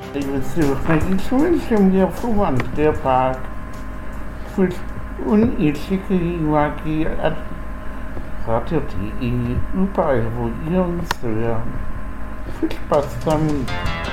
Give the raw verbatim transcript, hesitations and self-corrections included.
I wysyłaliśmy mnie w Wanderpark für unendliche Magie Radio D E, überall wo ihr uns hören. Viel Spaß damit.